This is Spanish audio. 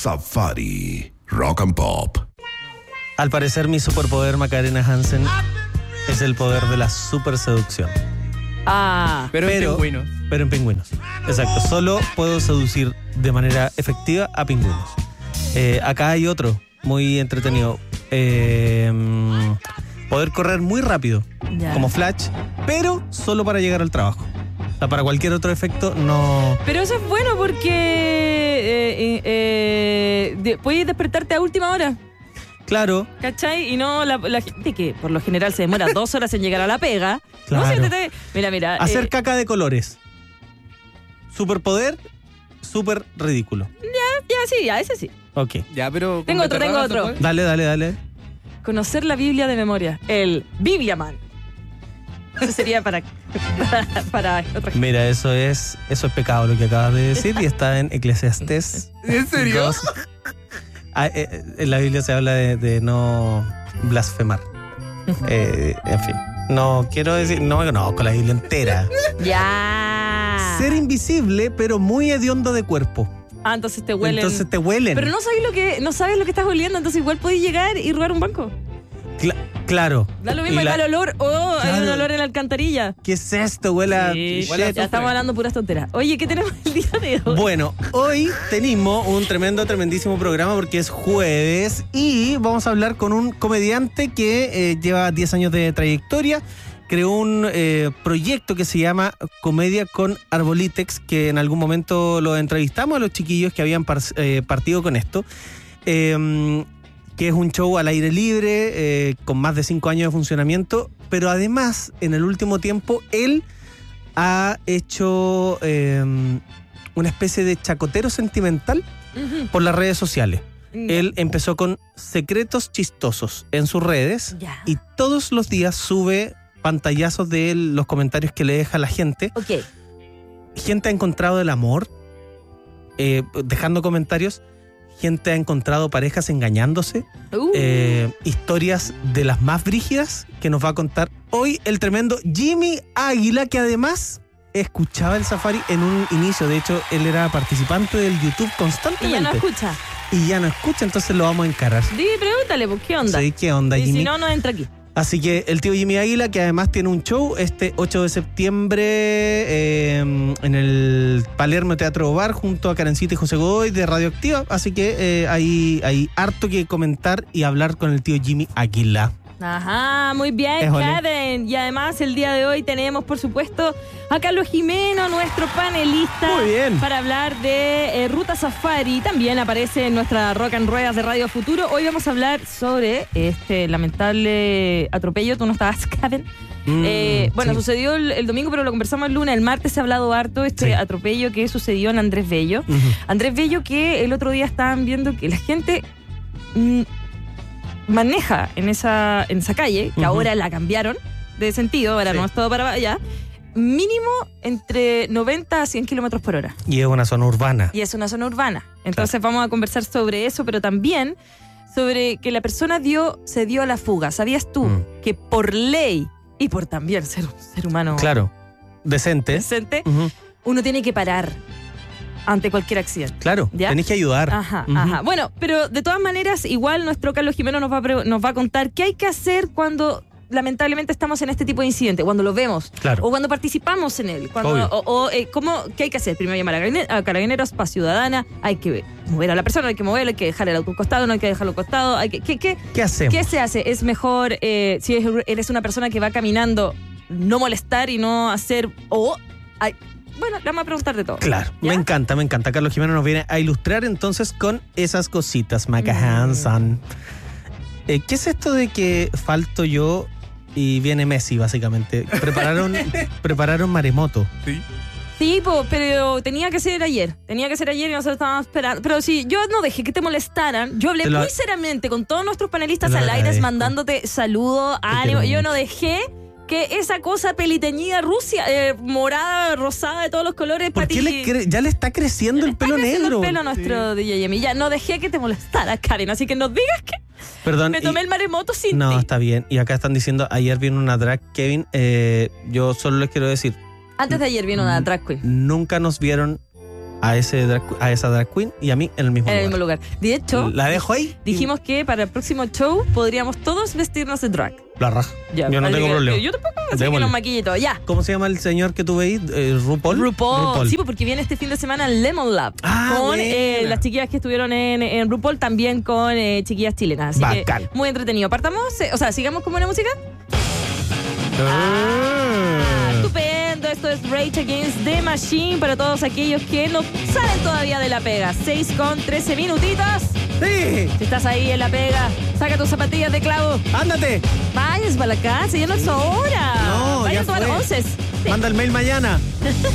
Safari Rock and Pop. Al parecer mi superpoder, Macarena Hansen, es el poder de la super seducción. Pero en pingüinos. Pero en pingüinos. Exacto. Solo puedo seducir de manera efectiva a pingüinos. Acá hay otro muy entretenido. Poder correr muy rápido, como Flash, pero solo para llegar al trabajo. O sea, para cualquier otro efecto no. Pero eso es bueno porque puedes despertarte a última hora. Claro. ¿Cachai? Y no la gente que por lo general se demora 2 horas en llegar a la pega. Claro. No, mira. Hacer caca de colores. Superpoder, súper ridículo. Ya, ese sí. Ok. Ya, pero... Tengo otro. Dale. Conocer la Biblia de memoria. El Bibliaman. Eso sería para otra gente. Mira, eso es pecado lo que acabas de decir y está en Eclesiastés. ¿En serio? 2. En la Biblia se habla de no blasfemar. En fin. No quiero decir, no me conozco la Biblia entera. Ya. Ser invisible, pero muy hediondo de cuerpo. Entonces te huelen. Pero no sabes lo que estás oliendo, entonces igual podés llegar y robar un banco. Claro. Da lo mismo, hay mal olor. Hay un olor en la alcantarilla. ¿Qué es esto? Huele a... Ya estamos hablando puras tonteras. Oye, ¿qué tenemos el día de hoy? Bueno, hoy tenemos un tremendísimo programa porque es jueves y vamos a hablar con un comediante que lleva 10 años de trayectoria. Creó un proyecto que se llama Comedia con Arbolitex, que en algún momento lo entrevistamos a los chiquillos que habían partido con esto. Que es un show al aire libre, con más de 5 años de funcionamiento, pero además, en el último tiempo, él ha hecho una especie de chacotero sentimental por las redes sociales. Él empezó con secretos chistosos en sus redes y todos los días sube pantallazos de los comentarios que le deja la gente. Okay. Gente ha encontrado el amor, dejando comentarios. Gente ha encontrado parejas engañándose. Historias de las más brígidas que nos va a contar hoy el tremendo Jimmy Águila, que además escuchaba el Safari en un inicio. De hecho, él era participante del YouTube constantemente. Y ya no escucha, entonces lo vamos a encarar. Sí, pregúntale, pues, ¿qué onda? Sí, ¿qué onda, y Jimmy? Si no entra aquí. Así que el tío Jimmy Águila, que además tiene un show este 8 de septiembre en el Palermo Teatro Bar junto a Karencita y José Godoy de Radioactiva. Así que hay harto que comentar y hablar con el tío Jimmy Águila. Ajá, muy bien, Karen. Y además el día de hoy tenemos, por supuesto, a Carlos Jimeno, nuestro panelista. Muy bien. Para hablar de Ruta Safari. También aparece en nuestra Rock and Ruedas de Radio Futuro. Hoy vamos a hablar sobre este lamentable atropello. Tú no estabas, Karen. Bueno, sucedió el domingo, pero lo conversamos el lunes. El martes se ha hablado harto atropello que sucedió en Andrés Bello. Andrés Bello, que el otro día estaban viendo que la gente... maneja en esa calle, que ahora la cambiaron de sentido, ahora no es todo para allá, mínimo entre 90 a 100 kilómetros por hora. Y es una zona urbana. Entonces vamos a conversar sobre eso, pero también sobre que la persona se dio a la fuga. ¿Sabías tú que por ley y por también ser un ser humano decente, uno tiene que parar ante cualquier accidente? Claro, tenés que ayudar. Ajá. Bueno, pero de todas maneras, igual nuestro Carlos Jimeno nos va a contar qué hay que hacer cuando lamentablemente estamos en este tipo de incidente, cuando lo vemos, o cuando participamos en él, ¿qué hay que hacer? Primero llamar a Carabineros, Paz Ciudadana, hay que mover a la persona, hay que moverla, hay que dejar el auto al costado, no hay que dejarlo al costado, ¿Qué hacemos? ¿Qué se hace? Es mejor, si eres una persona que va caminando, no molestar y no hacer... Bueno, le vamos a preguntar de todo. Claro, ¿ya? Me encanta. Carlos Jimeno nos viene a ilustrar entonces con esas cositas. Maca Hansen. ¿Qué es esto de que falto yo y viene Messi, básicamente? Prepararon maremoto. Sí, pero tenía que ser ayer y nosotros estábamos esperando. Pero si yo no dejé que te molestaran, yo hablé muy seriamente con todos nuestros panelistas al aire, mandándote saludos, ánimo. Yo no dejé que esa cosa peliteñida Rusia, morada, rosada, de todos los colores. ¿Por qué ya le está creciendo el pelo negro? El pelo a nuestro DJ Yemi. Ya no dejé que te molestara, Karen, así que no digas que me tomé el maremoto sin ti. No, está bien. Y acá están diciendo, ayer vino una drag, Kevin. Yo solo les quiero decir, antes de ayer vino una drag queen. Nunca nos vieron a esa drag queen y a mí en el mismo En el lugar. mismo lugar. De hecho, La dejo ahí. dijimos que para el próximo show podríamos todos vestirnos de drag. La raja. Ya, Yo no así tengo que- problema. Yo tampoco, así que Démosle. nos maquillito. Ya. ¿Cómo se llama el señor que tú veis? RuPaul. Sí, pues, porque viene este fin de semana Lemon Lab. Ah, con buena. las chiquillas que estuvieron en RuPaul, también con chiquillas chilenas. Así Bacán. que muy entretenido. Partamos, sigamos con buena música. Estupendo, esto es Rage Against the Machine para todos aquellos que no salen todavía de la pega. 6:13 minutitos. ¡Sí! Si estás ahí en la pega, saca tus zapatillas de clavo. ¡Ándate! Vayas para la casa, ya no es hora. No, Vayan ya a tomar fue. onces. Manda el mail mañana.